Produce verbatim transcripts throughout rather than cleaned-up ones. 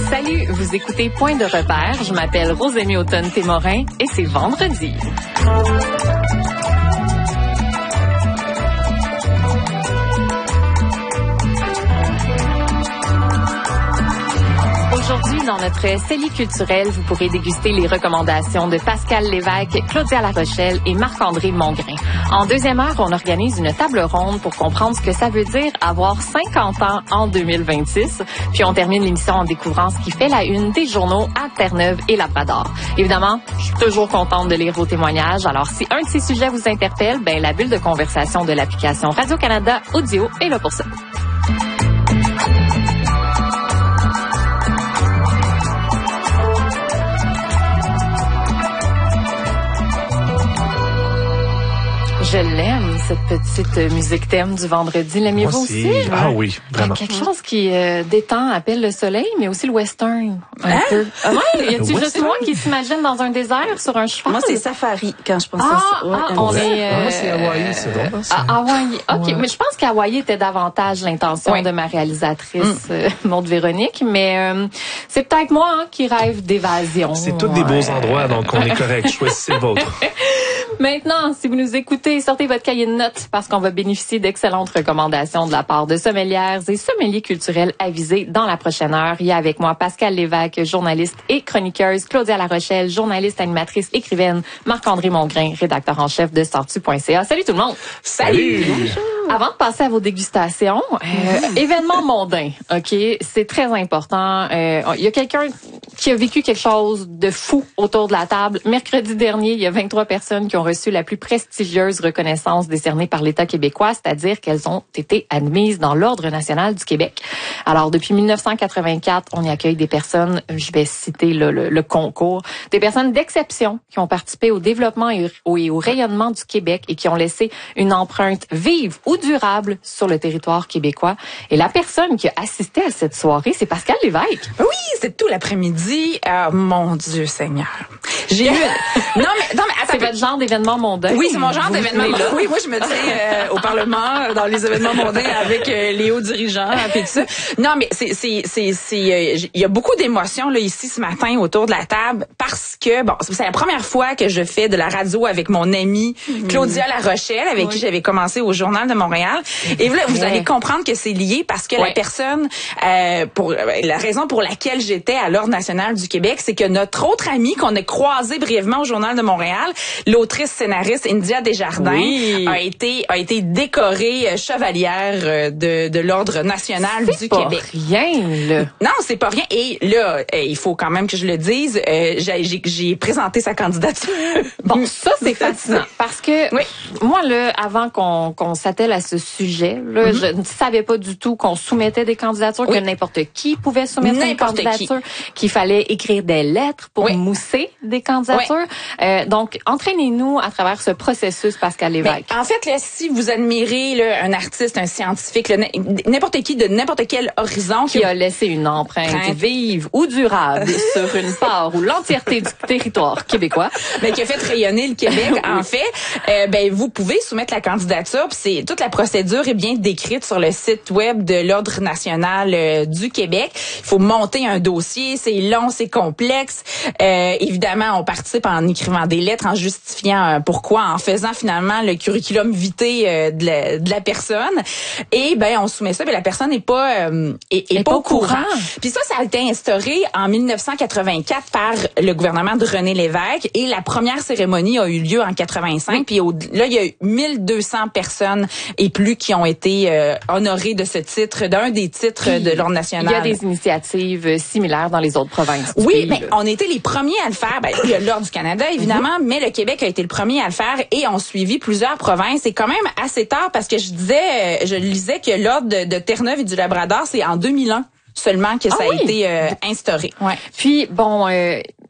Salut, vous écoutez Point de repère. Je m'appelle Rosémie Automne-Témorin et c'est vendredi. Aujourd'hui, dans notre série culturelle, vous pourrez déguster les recommandations de Pascal Lévesque, Claudia Larochelle et Marc-André Mongrain. En deuxième heure, on organise une table ronde pour comprendre ce que ça veut dire avoir cinquante ans en deux mille vingt-six. Puis on termine l'émission en découvrant ce qui fait la une des journaux à Terre-Neuve et Labrador. Évidemment, je suis toujours contente de lire vos témoignages. Alors, si un de ces sujets vous interpelle, ben la bulle de conversation de l'application Radio-Canada Audio est là pour ça. Je l'aime, cette petite musique thème du vendredi. L'aimez-vous aussi? aussi? Ah oui, vraiment. Quelque chose qui euh, détend, appelle le soleil, mais aussi le western. Un hein? peu. Ah ouais, y a-tu juste moi qui s'imagine dans un désert sur un cheval? Moi, c'est safari quand je pense ah, à ça. Ouais, ah, on est... Euh... Moi, c'est Hawaï, c'est drôle. Ah, Hawaï, OK. Ouais. Mais je pense qu'Hawaï était davantage l'intention ouais. de ma réalisatrice, mm. euh, Maude Véronique. Mais euh, c'est peut-être moi hein, qui rêve d'évasion. C'est tous ouais. des beaux endroits, donc on est correct. Choisissez le vôtre. Maintenant, si vous nous écoutez, sortez votre cahier de notes parce qu'on va bénéficier d'excellentes recommandations de la part de sommelières et sommeliers culturels avisés dans la prochaine heure. Il y a avec moi Pascal Lévesque, journaliste et chroniqueuse, Claudia Larochelle, journaliste, animatrice, écrivaine, Marc-André Mongrain, rédacteur en chef de Sortu point C A. Salut tout le monde! Salut! Bonjour! Avant de passer à vos dégustations, euh, événement mondain, OK? C'est très important. Euh, il y a quelqu'un qui a vécu quelque chose de fou autour de la table. Mercredi dernier, il y a vingt-trois personnes qui ont reçu la plus prestigieuse reconnaissance décernée par l'État québécois, c'est-à-dire qu'elles ont été admises dans l'Ordre national du Québec. Alors, depuis mille neuf cent quatre-vingt-quatre, on y accueille des personnes, je vais citer le, le, le concours, des personnes d'exception qui ont participé au développement et au, et au rayonnement du Québec et qui ont laissé une empreinte vive ou durable sur le territoire québécois. Et la personne qui a assisté à cette soirée, c'est Pascal Lévesque. Oui, c'est tout l'après-midi. Oh, mon Dieu Seigneur. J'ai eu... non, mais, non, mais attends. C'est votre genre d'événement mondain. Oui, c'est mon genre d'événement mondain. Oui, moi, je me tiens euh, au Parlement, dans les événements mondains avec euh, les hauts dirigeants et tout ça. Non, mais c'est, c'est, c'est, c'est, il euh, y a beaucoup d'émotions, là, ici, ce matin, autour de la table, parce que, bon, c'est la première fois que je fais de la radio avec mon amie Claudia Larochelle, avec oui. qui j'avais commencé au Journal de Montréal. Et là, vous allez comprendre que c'est lié parce que ouais. la personne, euh, pour la raison pour laquelle j'étais à l'Ordre national du Québec, c'est que notre autre amie qu'on a croisée brièvement au Journal de Montréal, l'autrice scénariste India Desjardins, oui. a été a été décorée chevalière de de l'Ordre national c'est du pas Québec. Rien là. Non, c'est pas rien. Et là, il faut quand même que je le dise, euh, j'ai, j'ai, j'ai présenté sa candidature. Bon, ça c'est fascinant parce que oui. moi là, avant qu'on qu'on s'attelle à ce sujet, là, mm-hmm. je ne savais pas du tout qu'on soumettait des candidatures, oui. que n'importe qui pouvait soumettre n'importe une candidature, qui. qu'il fallait écrire des lettres pour oui. mousser des candidatures. Oui. Euh, donc, entraînez-nous à travers ce processus, Pascal Lévesque. Ben, en fait, là, si vous admirez là, un artiste, un scientifique, là, n'importe qui de n'importe quel horizon qui a laissé une empreinte Print. vive ou durable sur une part ou l'entièreté du territoire québécois, ben, qui a fait rayonner le Québec, oui. en fait, euh, ben vous pouvez soumettre la candidature. Puis c'est toute la procédure est bien décrite sur le site web de l'Ordre national euh, du Québec. Il faut monter un dossier, c'est long, c'est complexe. Euh, évidemment, on participe en écrivant des lettres, en justifiant euh, pourquoi, en faisant finalement le curriculum vitae euh, de, la, de la personne. Et ben on soumet ça, mais la personne n'est pas euh, est, est pas, pas au courant. courant. Puis ça, ça a été instauré en mille neuf cent quatre-vingt-quatre par le gouvernement de René Lévesque et la première cérémonie a eu lieu en quatre-vingt-cinq. Oui. Puis au, là, il y a eu mille deux cents personnes et plus qui ont été euh, honorés de ce titre, d'un des titres Puis, de l'Ordre national. Il y a des initiatives similaires dans les autres provinces. Oui, mais on était les premiers à le faire. Ben, il y a l'Ordre du Canada, évidemment, mm-hmm. mais le Québec a été le premier à le faire et ont suivi plusieurs provinces. C'est quand même assez tard parce que je disais, je lisais que l'Ordre de, de Terre-Neuve et du Labrador, c'est en deux mille un seulement que ça ah, a oui. été euh, instauré. Ouais. Puis, bon... Euh,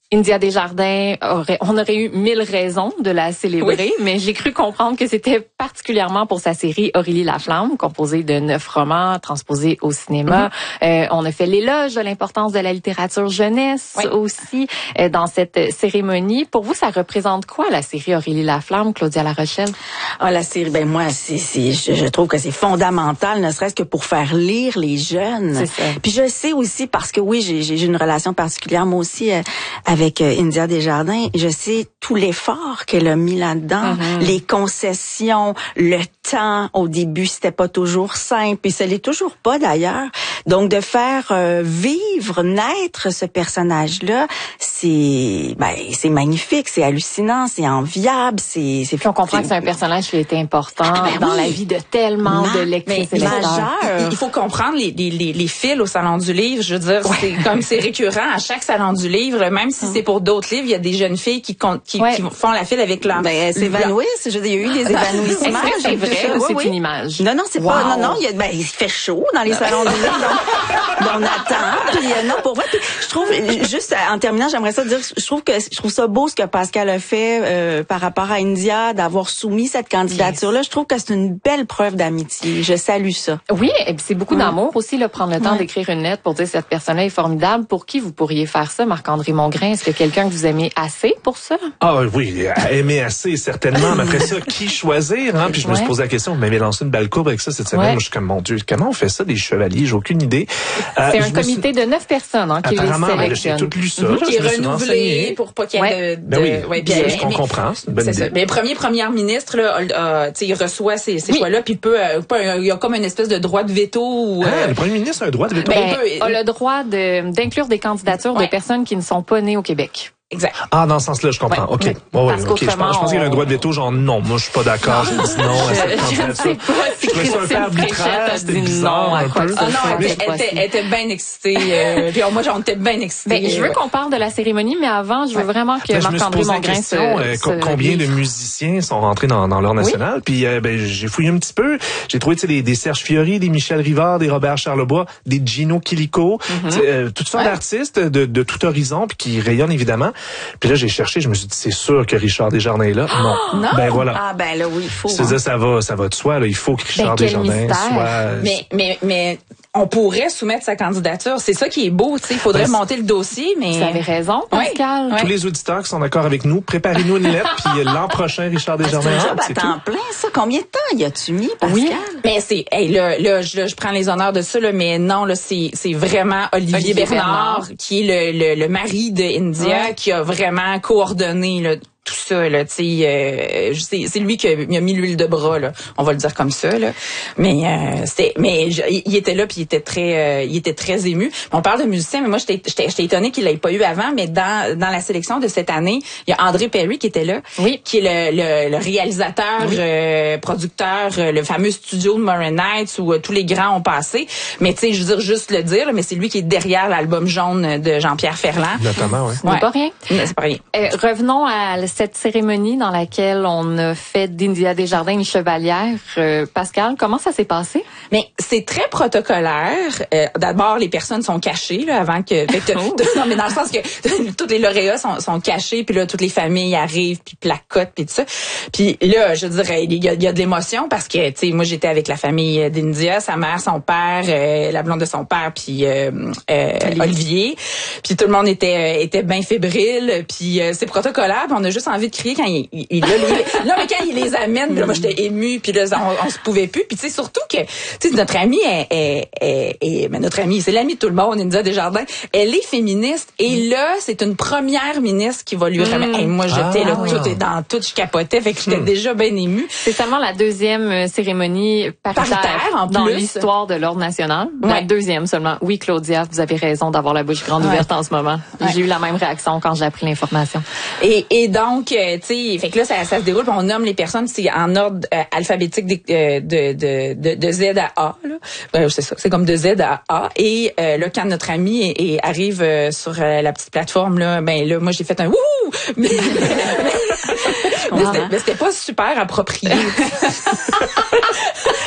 India Desjardins aurait, on aurait eu mille raisons de la célébrer, oui. mais j'ai cru comprendre que c'était particulièrement pour sa série Aurélie Laflamme, composée de neuf romans transposés au cinéma. Mm-hmm. Euh, on a fait l'éloge de l'importance de la littérature jeunesse oui. aussi euh, dans cette cérémonie. Pour vous, ça représente quoi la série Aurélie Laflamme, Claudia Larochelle? Ah, la série, ben moi, c'est, c'est, je, je trouve que c'est fondamental, ne serait-ce que pour faire lire les jeunes. C'est ça. Puis je sais aussi parce que oui, j'ai, j'ai une relation particulière moi aussi euh, avec euh, India Desjardins. Je sais tout l'effort qu'elle a mis là-dedans, mm-hmm. les concessions, le temps. Au début, c'était pas toujours simple, et ça l'est toujours pas d'ailleurs. Donc de faire euh, vivre, naître ce personnage-là, c'est, ben, c'est magnifique, c'est hallucinant, c'est enviable, c'est, c'est. Puis on comprend que c'est un personnage qui est important ah, ben dans oui. la vie de tellement Ma, de lectrices et lecteurs. Il, il faut comprendre les, les, les, les fils au salon du livre. Je veux dire, ouais. c'est comme c'est récurrent à chaque salon du livre, même si c'est pour d'autres livres, il y a des jeunes filles qui, qui, ouais. qui font la file avec leur. Ben, elles s'évanouissent. Je veux dire, il y a eu des évanouissements. Est-ce que c'est vrai ou c'est oui. une image? Non, non, c'est wow. pas. Non, non. Il, y a, ben, il fait chaud dans les salons du livre. Donc, on attend. Puis, euh, non, pour vrai. Puis, je trouve, juste en terminant, j'aimerais ça dire, je trouve que je trouve ça beau ce que Pascal a fait euh, par rapport à India, d'avoir soumis cette candidature-là. Yes. Je trouve que c'est une belle preuve d'amitié. Je salue ça. Oui, et puis c'est beaucoup ouais. d'amour aussi, là, prendre le temps ouais. d'écrire une lettre pour dire cette personne-là est formidable. Pour qui vous pourriez faire ça, Marc-André Mongrain? Est-ce que quelqu'un que vous aimez assez pour ça? Ah oui, aimer assez, certainement. Mais après ça, qui choisir? Hein? Puis je me ouais. suis posé la question, vous m'avez lancé une balle courbe avec ça cette semaine. Ouais. Moi, je suis comme, mon Dieu, comment on fait ça, des chevaliers? J'ai aucune idée. Euh, c'est un comité suis... de neuf personnes hein, qui les sélectionne. J'ai tout lu ça. Mm-hmm. Qui est renouvelé pour pas qu'il y ait ouais. de... de... Ben oui, ouais, bien, bien, ce qu'on mais, comprend, c'est une bonne c'est idée. Ça. Mais premier premier ministre, là, euh, il reçoit ces, ces oui. choix-là, puis peut, euh, il y a comme une espèce de droit de veto. Ou, ah, euh, le premier ministre a un droit de veto. Ben, il a le droit de, d'inclure des candidatures ouais. de personnes qui ne sont pas nées au Québec. Exact. Ah, dans ce sens-là, je comprends. Ouais, OK. ouais. Ouais, ouais, OK. Je pense, je pense qu'il y a un droit de veto, genre, non, moi, je suis pas d'accord. Je dis non à cette candidature. Je trouvais ça un peu arbitraire. C'était bizarre, un peu. Ah non, elle était, elle était, elle était bien excitée. Euh, puis moi, j'en étais bien excitée. Ben, je veux qu'on parle de la cérémonie, mais avant, je veux ouais. vraiment que Marc-André Mongrain se, euh, se combien de musiciens sont rentrés dans, dans l'Or national? Oui. Puis, euh, ben, j'ai fouillé un petit peu. J'ai trouvé, tu sais, des, des Serge Fiori, des Michel Rivard, des Robert Charlebois, des Gino Chilico, mm-hmm. euh, toutes sortes ouais. d'artistes de, de tout horizon, puis qui rayonnent évidemment. Puis là, j'ai cherché, je me suis dit, c'est sûr que Richard Desjardins est là. Non. Oh, non. Ben voilà. Ah ben là, oui, il faut. C'est hein. ça va, ça va de soi, là. Il faut que Richard ben, Desjardins soit... Mais, mais, mais, on pourrait soumettre sa candidature. C'est ça qui est beau, tu sais. Il faudrait ben, monter le dossier, mais... Vous avez raison, Pascal. Oui. Tous les auditeurs qui sont d'accord avec nous, préparez-nous une lettre, puis l'an prochain, Richard Desjardins. C'est un job à temps plein, ça. Combien de temps y a-tu mis, Pascal? Oui. Mais c'est, hey, là, là, je, là, je prends les honneurs de ça, là, mais non, là, c'est, c'est vraiment Olivier, Olivier Bernard, Bernard, qui est le, le, le mari de India, ouais. qui a vraiment coordonné, là, tout ça, là, tu sais, euh, c'est, c'est lui qui a, a mis l'huile de bras, là. On va le dire comme ça, là. Mais, euh, c'était, mais, je, il était là puis il était très, euh, il était très ému. On parle de musiciens, mais moi, j'étais, j'étais, j'étais étonnée qu'il l'ait pas eu avant, mais dans, dans la sélection de cette année, il y a André Perry qui était là. Oui. Qui est le, le, le réalisateur, oui. euh, producteur, euh, le fameux studio de Morin Nights où euh, tous les grands ont passé. Mais, tu sais, je veux dire, juste le dire, là, mais c'est lui qui est derrière l'album jaune de Jean-Pierre Ferland. Notamment, oui. Ouais. C'est pas rien. C'est pas rien. Euh, revenons à cette cérémonie dans laquelle on a fait d'India Desjardins une chevalière. Euh, Pascal, comment ça s'est passé? Mais c'est très protocolaire. Euh, d'abord, les personnes sont cachées là, avant que... Fait que oh. Non, mais dans le sens que tous les lauréats sont, sont cachés, puis là, toutes les familles arrivent, puis placotent, puis tout ça. Puis là, je dirais, il y a, il y a de l'émotion parce que, tu sais, moi, j'étais avec la famille d'India, sa mère, son père, euh, la blonde de son père, puis euh, euh, Olivier. Puis tout le monde était, était bien fébrile, puis euh, c'est protocolaire, puis on a juste envie de crier quand il, il, il là, lui, là, mais quand il les amène, puis là, moi, j'étais émue, puis là, on, on se pouvait plus. Puis tu sais, surtout que, tu sais, notre amie est, est, est, est mais notre amie, c'est l'amie de tout le monde, India Desjardins, elle est féministe, et là, c'est une première ministre qui va lui mmh. remettre. Hey, moi, j'étais ah, là, oui. tout est dans tout, je capotais, fait que j'étais mmh. déjà bien émue. C'est seulement la deuxième cérémonie paritaire, paritaire en dans l'histoire de l'Ordre national. Ouais. La deuxième seulement. Oui, Claudia, vous avez raison d'avoir la bouche grande ouais. ouverte en ce moment. Ouais. J'ai eu la même réaction quand j'ai appris l'information. Et, et donc, euh, tu sais, fait que là, ça, ça se déroule, puis on nomme les personnes, c'est en ordre euh, alphabétique de, de, de, de, de Z à A. Là. Ben, c'est ça, c'est comme de Z à A. Et euh, là, quand notre ami est, est, arrive euh, sur euh, la petite plateforme, là, ben là, moi, j'ai fait un wouhou! Mais, mais, mais, c'était, mais c'était pas super approprié.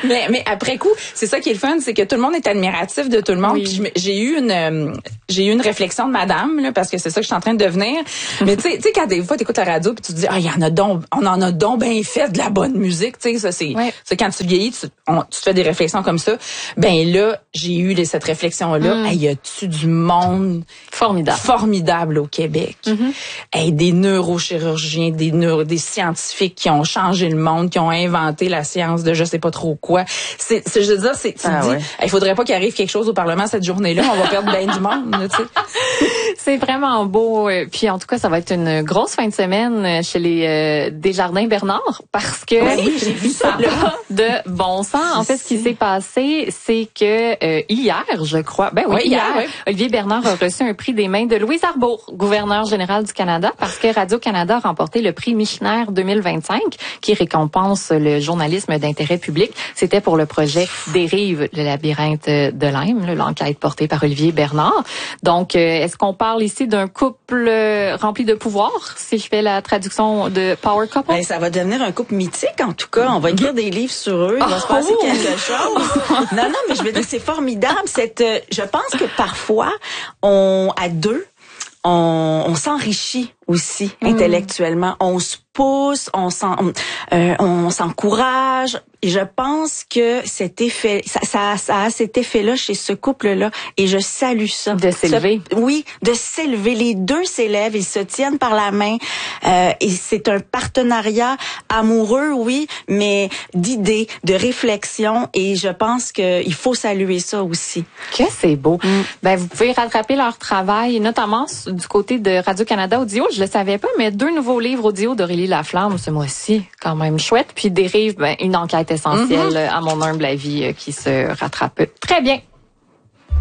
mais, mais après coup, c'est ça qui est le fun, c'est que tout le monde est admiratif de tout le monde. Oui. Puis j'ai eu une, euh, j'ai eu une réflexion de madame, là, parce que c'est ça que je suis en train de devenir. Mais tu sais, tu sais, quand des fois t'écoutes la radio puis tu te dis, ah, il y en a donc, on en a donc bien fait de la bonne musique, tu sais, ça c'est, ouais. c'est quand tu vieillis, tu, on, tu te fais des réflexions comme ça. Ben là, j'ai eu les, cette réflexion-là. Mm. Hey, y a-tu du monde formidable, formidable au Québec? Mm-hmm. Hey, des neurochirurgiens, des neuro, des scientifiques qui ont changé le monde, qui ont inventé la science de je sais pas trop quoi. C'est, c'est je veux dire, c'est, tu ah, dis, ouais. il faudrait pas qu'il arrive quelque chose au Parlement cette journée-là, on va perdre bien du monde, tu sais. C'est vraiment beau. Puis en tout cas, ça va être une grosse fin de semaine chez les euh, Desjardins Bernard parce que oui, j'ai vu ça là de bon sens. En fait, ce qui s'est passé, c'est que euh, hier, je crois, ben oui, oui hier, hier oui. Olivier Bernard a reçu un prix des mains de Louise Arbour, gouverneur général du Canada, parce que Radio-Canada a remporté le prix Michener deux mille vingt-cinq, qui récompense le journalisme d'intérêt public. C'était pour le projet Dérive, le labyrinthe de Lyme, l'enquête portée par Olivier Bernard. Donc, euh, est-ce qu'on parle ici d'un couple euh, rempli de pouvoir, si je fais la traduction de Power Couple? Ben, ça va devenir un couple mythique, en tout cas. On va écrire des livres sur eux. Il va oh, se passer oh. quelque chose. Non, non, mais je veux dire, c'est formidable. Cette, euh, je pense que parfois, on, à deux, on, on s'enrichit aussi mmh. intellectuellement. On se pousse, on s'en, euh, on s'encourage. Et je pense que cet effet, ça, ça, ça a cet effet-là chez ce couple-là. Et je salue ça. De s'élever. Ce, oui, de s'élever. Les deux s'élèvent, ils se tiennent par la main. Euh, et c'est un partenariat amoureux, oui, mais d'idées, de réflexion. Et je pense qu'il faut saluer ça aussi. Que c'est beau. Mm. Ben, vous pouvez rattraper leur travail, notamment du côté de Radio-Canada Audio. Je le savais pas, mais deux nouveaux livres audio d'Aurélie Laflamme ce mois-ci. Quand même chouette. Puis Dérive, ben, une enquête essentielle, mm-hmm. à mon humble avis, qui se rattrape très bien.